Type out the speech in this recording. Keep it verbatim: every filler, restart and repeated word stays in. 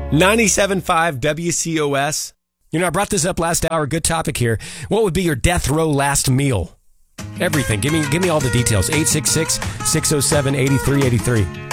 ninety-seven point five W C O S. You know, I brought this up last hour. Good topic here. What would be your death row last meal? Everything. Give me, give me all the details. eight six six, six oh seven, eight three eight three.